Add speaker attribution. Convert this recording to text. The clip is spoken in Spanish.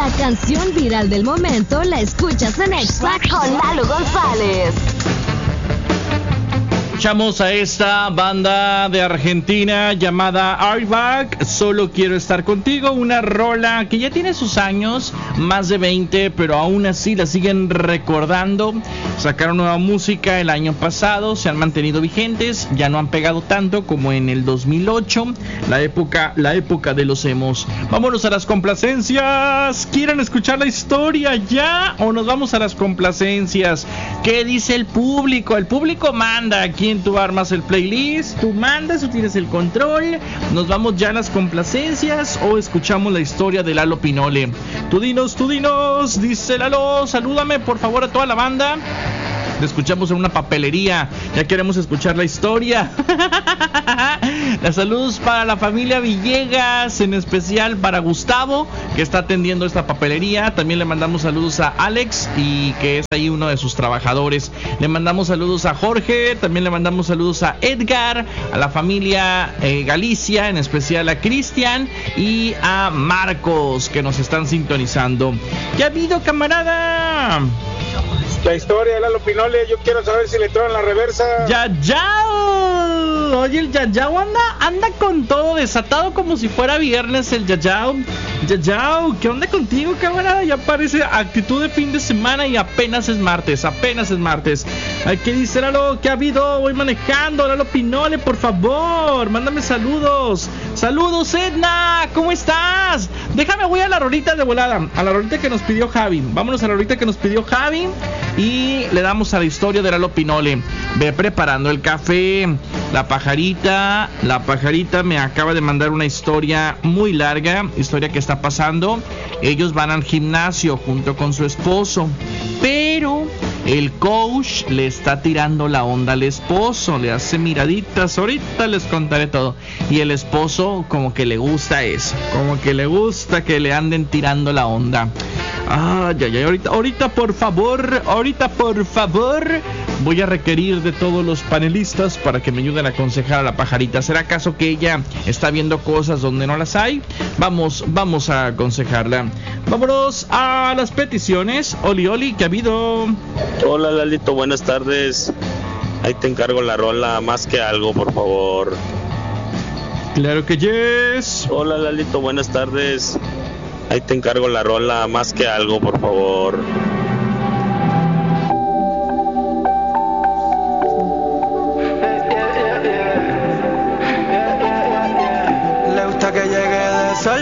Speaker 1: La canción viral del momento la escuchas en Extra con Lalo González.
Speaker 2: Escuchamos a esta banda de Argentina llamada Airbag, Solo Quiero Estar Contigo, una rola que ya tiene sus años, más de 20, pero aún así la siguen recordando. Sacaron nueva música el año pasado, se han mantenido vigentes, ya no han pegado tanto como en el 2008, la época de los emos. Vámonos a las complacencias. ¿Quieren escuchar la historia ya o nos vamos a las complacencias? ¿Qué dice el público? El público manda. Aquí tú armas el playlist, tú mandas, tú tienes el control. Nos vamos ya a las complacencias o escuchamos la historia de Lalo Pinole. Tú dinos, dice Lalo, salúdame por favor a toda la banda. Te escuchamos en una papelería, ya queremos escuchar la historia. Las saludos para la familia Villegas, en especial para Gustavo, que está atendiendo esta papelería. También le mandamos saludos a Alex, y que es ahí uno de sus trabajadores. Le mandamos saludos a Jorge, también le mandamos saludos a Edgar, a la familia Galicia, en especial a Cristian y a Marcos, que nos están sintonizando. ¿Qué ha habido, camarada?
Speaker 3: La historia de Lalo Pinole, yo quiero saber si le traen la reversa.
Speaker 2: Yayao. Oye, el Yayao anda con todo, desatado como si fuera viernes el Yayao. Yayao, ¿qué onda contigo, camarada? Ya parece actitud de fin de semana y apenas es martes. ¿Qué dice Lalo? ¿Qué ha habido? Voy manejando. Lalo Pinole, por favor, mándame saludos. Saludos, Edna, ¿cómo estás? Déjame, voy a la rolita de volada, a la rolita que nos pidió Javi. Vámonos a la rolita que nos pidió Javi y le damos a la historia de Lalo Pinole. Ve preparando el café. La pajarita me acaba de mandar una historia muy larga, historia que está pasando. Ellos van al gimnasio junto con su esposo, pero el coach le está tirando la onda al esposo, le hace miraditas, ahorita les contaré todo. Y el esposo como que le gusta eso, como que le gusta que le anden tirando la onda. Ahorita por favor, voy a requerir de todos los panelistas para que me ayuden a aconsejar a la pajarita. ¿Será acaso que ella está viendo cosas donde no las hay? Vamos a aconsejarla. Vámonos a las peticiones. Oli, ¿qué ha habido?
Speaker 4: Hola, Lalito, buenas tardes. Ahí te encargo la rola Más que Algo, por favor.
Speaker 2: Claro que yes.
Speaker 4: Hola, Lalito, buenas tardes. Ahí te encargo la rola Más que Algo, por favor.